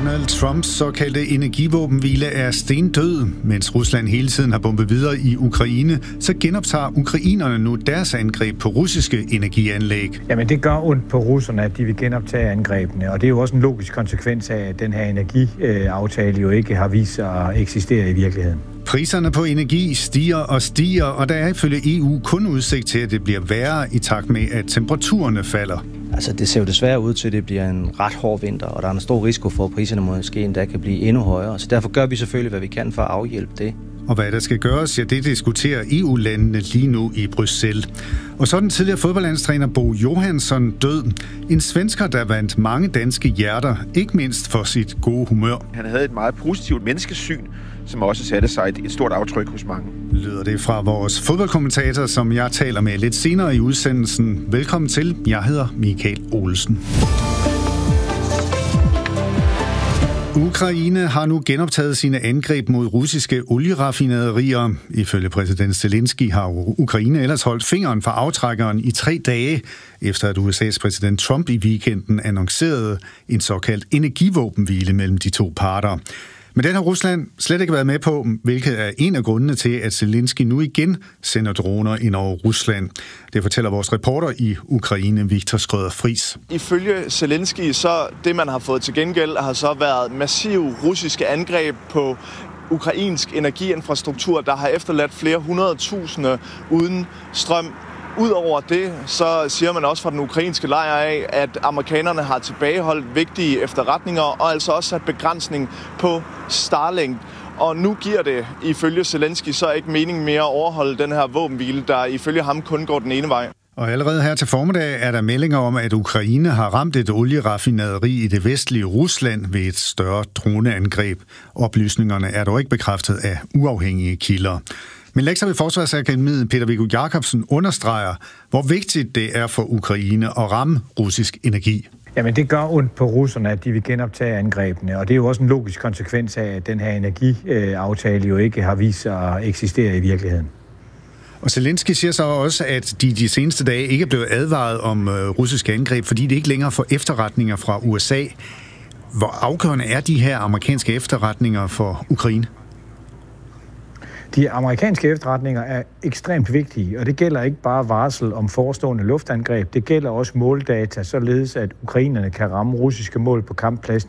Donald Trumps såkaldte energivåbenhvile er stendød. Mens Rusland hele tiden har bombet videre i Ukraine, så genoptager ukrainerne nu deres angreb på russiske energianlæg. Jamen det gør ondt på russerne, at de vil genoptage angrebene, og det er jo også en logisk konsekvens af, at den her energiaftale jo ikke har vist sig at eksistere i virkeligheden. Priserne på energi stiger, og der er ifølge EU kun udsigt til, at det bliver værre i takt med, at temperaturerne falder. Altså, det ser jo desværre ud til, at det bliver en ret hård vinter, og der er en stor risiko for, at priserne måske endda kan blive endnu højere. Så derfor gør vi selvfølgelig, hvad vi kan for at afhjælpe det. Og hvad der skal gøres, ja, det diskuterer EU-landene lige nu i Bruxelles. Og så er den tidligere fodboldlandstræner Bo Johansson død. En svensker, der vandt mange danske hjerter, ikke mindst for sit gode humør. Han havde et meget positivt menneskesyn, som også satte sig et stort aftryk hos mange. Lyder det fra vores fodboldkommentator, som jeg taler med lidt senere i udsendelsen. Velkommen til. Jeg hedder Michael Olsen. Ukraine har nu genoptaget sine angreb mod russiske olieraffinaderier. Ifølge præsident Zelensky har Ukraine ellers holdt fingeren for aftrækkeren i 3 dage, efter at USA's præsident Trump i weekenden annoncerede en såkaldt energivåbenhvile mellem de to parter. Men den har Rusland slet ikke været med på, hvilket er en af grundene til, at Zelensky nu igen sender droner ind over Rusland. Det fortæller vores reporter i Ukraine, Victor Schrøder-Friis. Ifølge Zelensky, så det man har fået til gengæld, har så været massive russiske angreb på ukrainsk energiinfrastruktur, der har efterladt flere 100.000 uden strøm. Udover det, så siger man også fra den ukrainske lejr af, at amerikanerne har tilbageholdt vigtige efterretninger og altså også sat begrænsning på Starlink. Og nu giver det ifølge Zelensky så ikke mening mere at overholde den her våbenhvile, der ifølge ham kun går den ene vej. Og allerede her til formiddag er der meldinger om, at Ukraine har ramt et olieraffinaderi i det vestlige Rusland ved et større droneangreb. Oplysningerne er dog ikke bekræftet af uafhængige kilder. Men lektor ved Forsvarsakademiet Peter Viggo Jacobsen understreger, hvor vigtigt det er for Ukraine at ramme russisk energi. Jamen det gør ondt på russerne, at de vil genoptage angrebene, og det er jo også en logisk konsekvens af, at den her energiaftale jo ikke har vist sig at eksistere i virkeligheden. Og Zelensky siger så også, at de seneste dage ikke er blevet advaret om russiske angreb, fordi det ikke længere får efterretninger fra USA. Hvor afgørende er de her amerikanske efterretninger for Ukraine? De amerikanske efterretninger er ekstremt vigtige, og det gælder ikke bare varsel om forestående luftangreb. Det gælder også måldata, således at ukrainerne kan ramme russiske mål på kamppladsen